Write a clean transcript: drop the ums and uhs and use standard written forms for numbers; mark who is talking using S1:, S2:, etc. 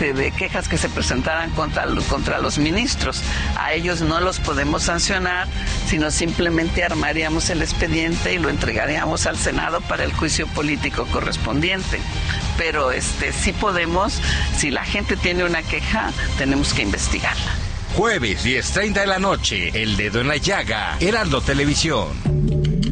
S1: de quejas que se presentaran contra los ministros. A ellos no los podemos sancionar, sino simplemente armaríamos el expediente y lo entregaríamos al Senado para el juicio político correspondiente. Pero sí podemos, si la gente tiene una queja, tenemos que investigarla.
S2: Jueves 10:30 de la noche, El Dedo en la Llaga, Heraldo Televisión.